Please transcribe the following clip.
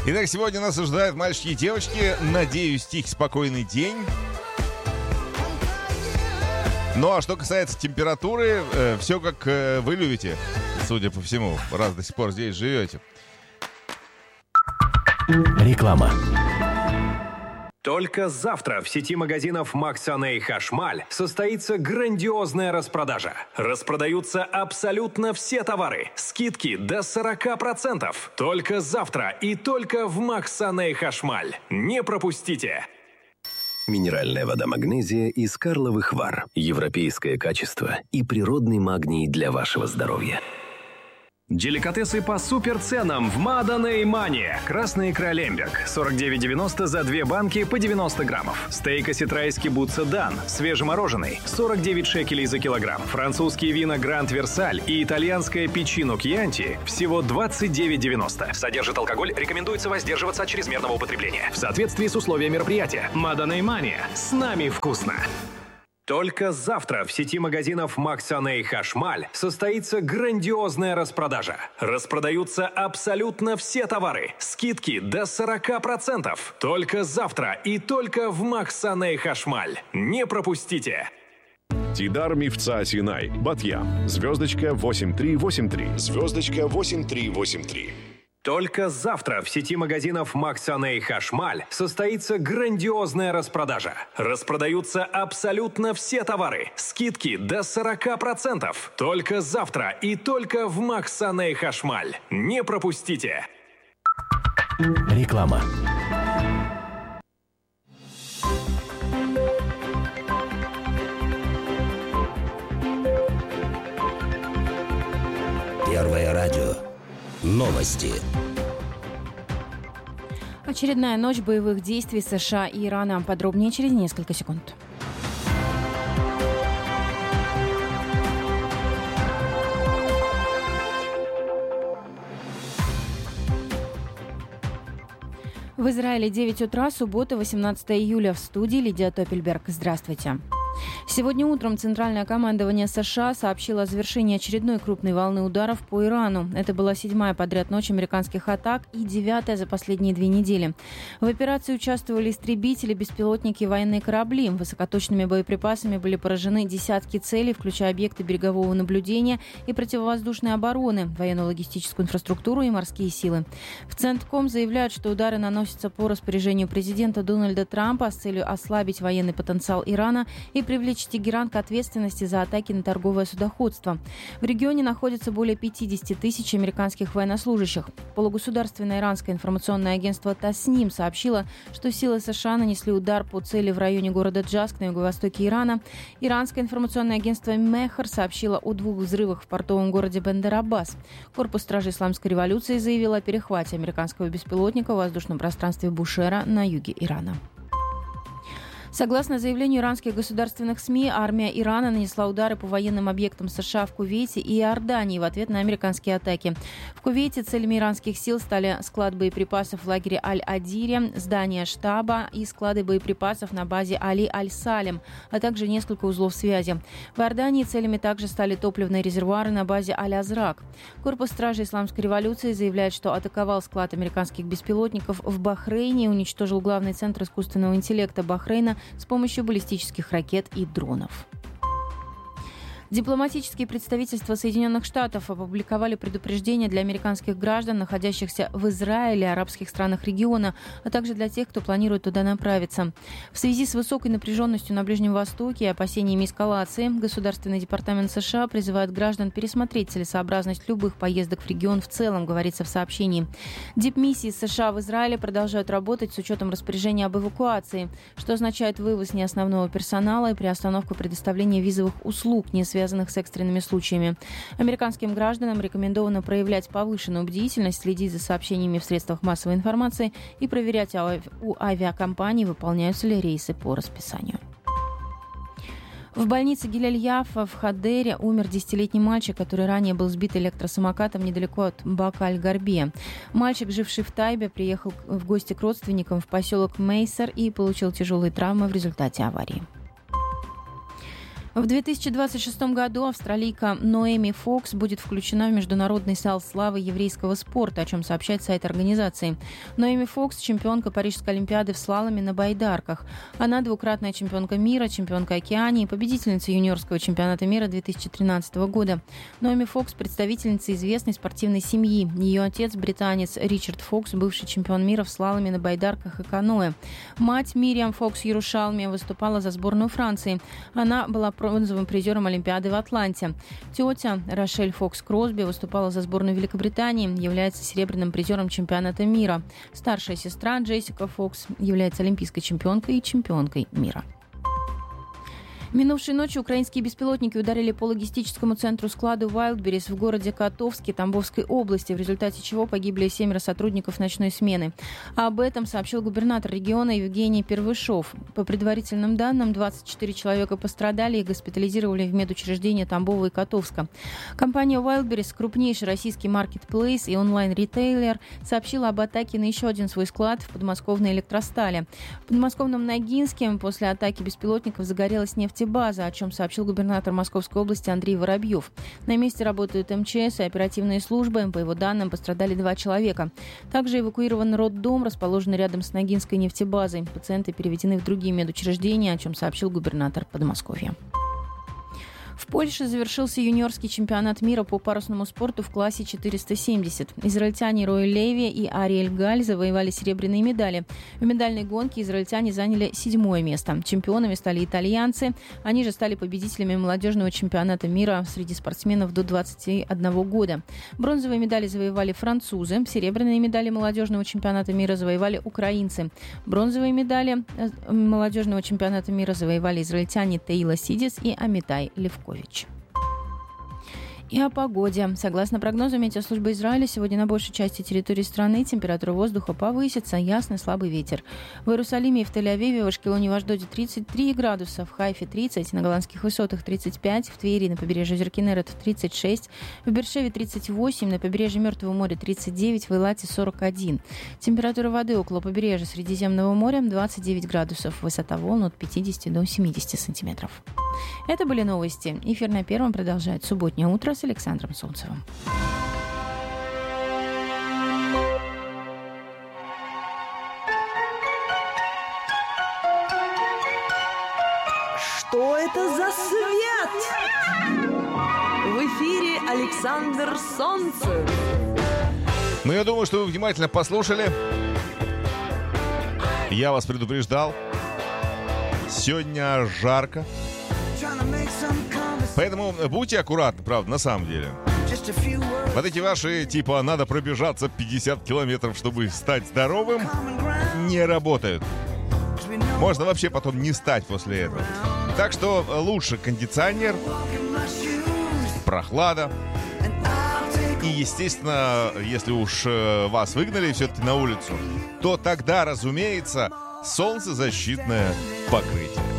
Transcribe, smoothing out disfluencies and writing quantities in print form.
Итак, сегодня нас ожидают мальчики и девочки. Надеюсь, тихий, спокойный день. Ну, а что касается температуры, все как вы любите, судя по всему, раз до сих пор здесь живете. Реклама. Только завтра в сети магазинов Максаней Хашмаль состоится грандиозная распродажа. Распродаются абсолютно все товары. Скидки до 40%. Только завтра и только в Максаней Хашмаль. Не пропустите! Минеральная вода «Магнезия» из Карловых Вар. Европейское качество и природный магний для вашего здоровья. Деликатесы по суперценам в Маданей Мане. Красная икра лемберг 49,90 за 2 банки по 90 граммов. Стейк осетрайский Буца Дан, свежемороженый, 49 шекелей за килограмм. Французские вина Гранд Версаль и итальянское печино Кьянти всего 29,90. Содержит алкоголь, рекомендуется воздерживаться от чрезмерного употребления. В соответствии с условиями мероприятия. Маданей Мане. С нами вкусно. Только завтра в сети магазинов Максаней Хашмаль состоится грандиозная распродажа. Распродаются абсолютно все товары. Скидки до 40%. Только завтра и только в Максаней Хашмаль. Не пропустите! Тидар Мифца Синай, Батьям, звездочка 8383, звездочка 8383. Только завтра в сети магазинов Максаней Хашмаль состоится грандиозная распродажа. Распродаются абсолютно все товары. Скидки до 40%. Только завтра и только в Максаней Хашмаль. Не пропустите! Реклама. Первое радио. Новости. Очередная ночь боевых действий США и Ирана. Подробнее через несколько секунд. В Израиле 9 утра, суббота, 18 июля. В студии Лидия Топельберг. Здравствуйте. Сегодня утром Центральное командование США сообщило о завершении очередной крупной волны ударов по Ирану. Это была 7-я подряд ночь американских атак и 9-я за последние 2 недели. В операции участвовали истребители, беспилотники и военные корабли. Высокоточными боеприпасами были поражены десятки целей, включая объекты берегового наблюдения и противовоздушной обороны, военно-логистическую инфраструктуру и морские силы. В Центком заявляют, что удары наносятся по распоряжению президента Дональда Трампа с целью ослабить военный потенциал Ирана и привлечь Тегеран к ответственности за атаки на торговое судоходство. В регионе находится более 50 тысяч американских военнослужащих. Полугосударственное иранское информационное агентство Тасним сообщило, что силы США нанесли удар по цели в районе города Джаск на юго-востоке Ирана. Иранское информационное агентство Мехр сообщило о 2 взрывах в портовом городе Бендер-Аббас. Корпус стражи Исламской революции заявил о перехвате американского беспилотника в воздушном пространстве Бушера на юге Ирана. Согласно заявлению иранских государственных СМИ, армия Ирана нанесла удары по военным объектам США в Кувейте и Иордании в ответ на американские атаки. В Кувейте целями иранских сил стали склад боеприпасов в лагере Аль-Адире, здание штаба и склады боеприпасов на базе Али-Аль-Салем, а также несколько узлов связи. В Иордании целями также стали топливные резервуары на базе Аль-Азрак. Корпус стражи Исламской революции заявляет, что атаковал склад американских беспилотников в Бахрейне и уничтожил главный центр искусственного интеллекта Бахрейна с помощью баллистических ракет и дронов. Дипломатические представительства Соединенных Штатов опубликовали предупреждение для американских граждан, находящихся в Израиле и арабских странах региона, а также для тех, кто планирует туда направиться. В связи с высокой напряженностью на Ближнем Востоке и опасениями эскалации, Государственный департамент США призывает граждан пересмотреть целесообразность любых поездок в регион в целом, говорится в сообщении. Дипмиссии США в Израиле продолжают работать с учетом распоряжения об эвакуации, что означает вывоз неосновного персонала и приостановку предоставления визовых услуг, не связанных с экстренными случаями. Американским гражданам рекомендовано проявлять повышенную бдительность, следить за сообщениями в средствах массовой информации и проверять у авиакомпаний, выполняются ли рейсы по расписанию. В больнице Гилель-Яффа в Хадере умер 10-летний мальчик, который ранее был сбит электросамокатом недалеко от Бака-аль-Гарбия. Мальчик, живший в Тайбе, приехал в гости к родственникам в поселок Мейсер и получил тяжелые травмы в результате аварии. В 2026 году австралийка Ноэми Фокс будет включена в международный зал славы еврейского спорта, о чем сообщает сайт организации. Ноэми Фокс – чемпионка Парижской олимпиады в слаломе на байдарках. Она двукратная чемпионка мира, чемпионка Океании, победительница юниорского чемпионата мира 2013 года. Ноэми Фокс – представительница известной спортивной семьи. Ее отец – британец Ричард Фокс, бывший чемпион мира в слаломе на байдарках и каноэ. Мать Мириам Фокс Ярушалми выступала за сборную Франции. Она была бронзовым призером Олимпиады в Атланте. Тетя Рошель Фокс Кросби выступала за сборную Великобритании, является серебряным призером чемпионата мира. Старшая сестра Джессика Фокс является олимпийской чемпионкой и чемпионкой мира. Минувшей ночью украинские беспилотники ударили по логистическому центру-складу Wildberries в городе Котовске Тамбовской области, в результате чего погибли 7 сотрудников ночной смены. Об этом сообщил губернатор региона Евгений Первышов. По предварительным данным, 24 человека пострадали и госпитализировали в медучреждения Тамбова и Котовска. Компания Wildberries, крупнейший российский маркетплейс и онлайн-ритейлер, сообщила об атаке на еще один свой склад в подмосковной Электростале. В подмосковном Ногинске после атаки беспилотников загорелась нефтебаза, о чем сообщил губернатор Московской области Андрей Воробьев. На месте работают МЧС и оперативные службы. По его данным, пострадали 2 человека. Также эвакуирован роддом, расположенный рядом с Ногинской нефтебазой. Пациенты переведены в другие медучреждения, о чем сообщил губернатор Подмосковья. В Польше завершился юниорский чемпионат мира по парусному спорту в классе 470. Израильтяне Рой Леви и Ариэль Галь завоевали серебряные медали. В медальной гонке израильтяне заняли 7-е место. Чемпионами стали итальянцы. Они же стали победителями молодежного чемпионата мира среди спортсменов до 21 года. Бронзовые медали завоевали французы. Серебряные медали молодежного чемпионата мира завоевали украинцы. Бронзовые медали молодежного чемпионата мира завоевали израильтяне Теила Сидис и Амитай Левко. И о погоде. Согласно прогнозу Метеослужбы Израиля, сегодня на большей части территории страны температура воздуха повысится, ясный слабый ветер. В Иерусалиме и в Тель-Авиве, в Ашкелоне и в Ашдоде 33 градуса, в Хайфе 30, на Голландских высотах 35, в Твери на побережье Зеркинерет 36, в Бершеве 38, на побережье Мертвого моря 39, в Эйлате 41. Температура воды около побережья Средиземного моря 29 градусов, высота волн от 50 до 70 сантиметров. Это были новости. Эфир на Первом продолжает субботнее утро с Александром Солнцевым. Что это за свет? В эфире Александр Солнцев. Ну, я думаю, что вы внимательно послушали. Я вас предупреждал. Сегодня жарко. Поэтому будьте аккуратны, правда, на самом деле. Вот эти ваши, типа, надо пробежаться 50 километров, чтобы стать здоровым, не работают. Можно вообще потом не стать после этого. Так что лучше кондиционер, прохлада. И, естественно, если уж вас выгнали все-таки на улицу, то тогда, разумеется, солнцезащитное покрытие.